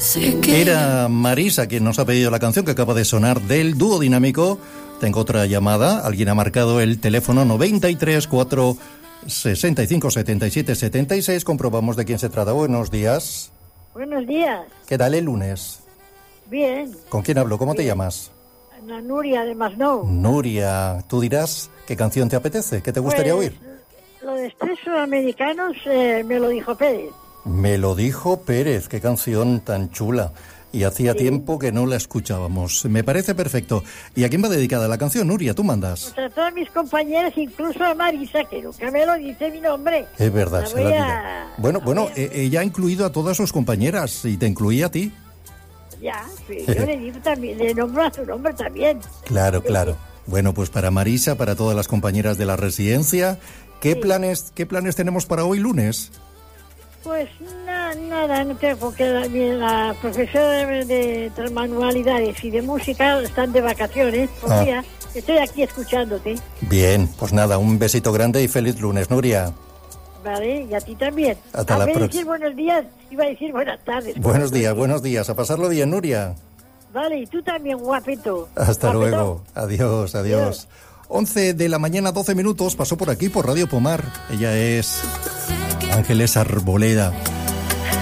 Era Marisa quien nos ha pedido la canción que acaba de sonar del dúo dinámico. Tengo otra llamada. Alguien ha marcado el teléfono 93 4 65 77 76. Comprobamos de quién se trata. Buenos días. Buenos días. ¿Qué tal el lunes? Bien. ¿Con quién hablo? ¿Cómo te llamas? Nuria de Masnou. Nuria, tú dirás qué canción te apetece, qué te gustaría oír. Lo de Expresos Americanos me lo dijo Pérez. Me lo dijo Pérez, qué canción tan chula. Y hacía tiempo que no la escuchábamos. Me parece perfecto. ¿Y a quién va dedicada la canción, Nuria? ¿Tú mandas? Pues a todas mis compañeras, incluso a Marisa, que nunca me lo dice mi nombre. Es verdad, se la olvida. Bueno, ella ha incluido a todas sus compañeras y te incluía a ti. Ya, sí, yo le digo también, le nombro a su nombre también. Claro. Bueno, pues para Marisa, para todas las compañeras de la residencia, ¿qué planes tenemos para hoy lunes? Pues nada, no tengo, porque la profesora de manualidades y de música están de vacaciones. Pues mira, estoy aquí escuchándote. Bien, pues nada, un besito grande y feliz lunes, Nuria. Vale, y a ti también. Hasta la próxima. Decir buenos días, iba a decir buenas tardes. Buenos días, a pasarlo bien, Nuria. Vale, y tú también, guapito. Hasta luego, adiós. 11 de la mañana, 12 minutos, pasó por aquí, por Radio Pomar. Ella es Ángeles Arboleda.